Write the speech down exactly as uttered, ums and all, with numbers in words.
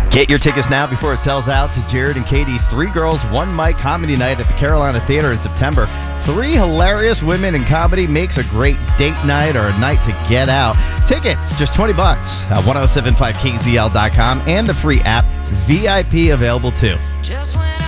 Get your tickets now before it sells out to Jared and Katie's Three Girls, One Mic Comedy Night at the Carolina Theater in September. Three hilarious women in comedy makes a great date night or a night to get out. Tickets, just twenty bucks at ten seventy-five K Z L dot com and the free app. V I P available too. Just when